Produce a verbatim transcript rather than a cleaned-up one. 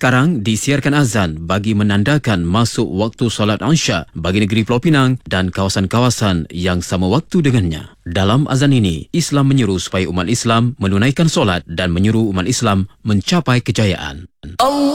Sekarang disiarkan azan bagi menandakan masuk waktu solat Isya bagi negeri Pulau Pinang dan kawasan-kawasan yang sama waktu dengannya. Dalam azan ini, Islam menyeru supaya umat Islam menunaikan solat dan menyuruh umat Islam mencapai kejayaan.